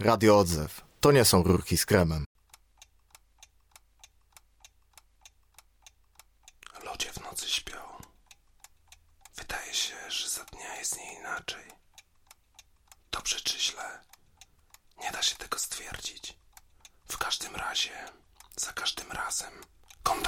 Radio Odzew. To nie są rurki z kremem. Ludzie w nocy śpią. Wydaje się, że za dnia jest nie inaczej. Dobrze czy źle? Nie da się tego stwierdzić. W każdym razie, za każdym razem